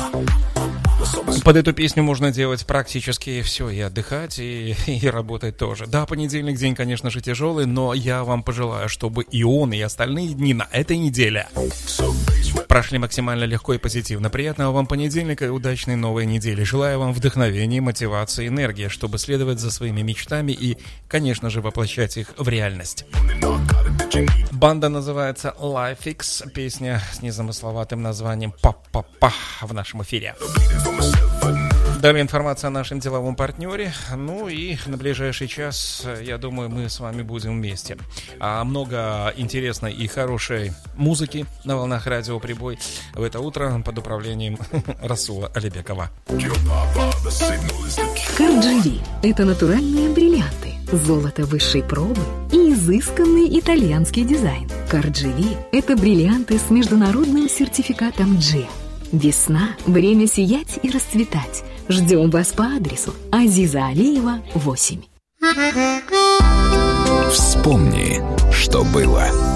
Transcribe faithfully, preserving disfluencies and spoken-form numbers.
Под эту песню можно делать практически все, и отдыхать, и, и работать тоже. Да, понедельник день, конечно же, тяжелый, но я вам пожелаю, чтобы и он, и остальные дни на этой неделе прошли максимально легко и позитивно. Приятного вам понедельника и удачной новой недели. Желаю вам вдохновения, мотивации, энергии, чтобы следовать за своими мечтами и, конечно же, воплощать их в реальность. Банда называется LifeX, песня с незамысловатым названием «Па-па-па» в нашем эфире. Далее информация о нашем деловом партнере. Ну и на ближайший час, я думаю, мы с вами будем вместе. А много интересной и хорошей музыки на волнах радио «Прибой» в это утро под управлением Расула Алибекова. Карджи – это натуральные бриллианты, золото высшей пробы и изысканный итальянский дизайн. Карджи – это бриллианты с международным сертификатом джи. Весна – время сиять и расцветать. Ждем вас по адресу Азиза Алиева, восемь. Вспомни, что было.